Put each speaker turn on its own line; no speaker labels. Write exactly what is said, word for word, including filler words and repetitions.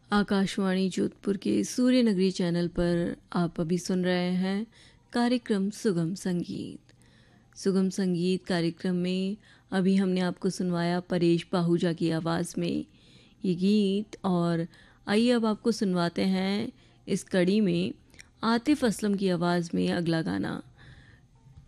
आकाशवाणी जोधपुर के सूर्य नगरी चैनल पर आप अभी सुन रहे हैं कार्यक्रम सुगम संगीत। सुगम संगीत कार्यक्रम में अभी हमने आपको सुनवाया परेश पाहूजा की आवाज़ में ये गीत, और आइए अब आपको सुनवाते हैं इस कड़ी में आतिफ असलम की आवाज़ में अगला गाना।